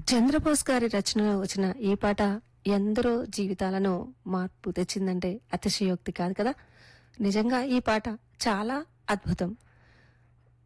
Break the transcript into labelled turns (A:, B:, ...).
A: చంద్రబోస్ గారి రచనలో వచ్చిన ఈ పాట ఎందరో జీవితాలను మార్పు తెచ్చిందంటే అతిశయోక్తి కాదు కదా. నిజంగా ఈ పాట చాలా అద్భుతం.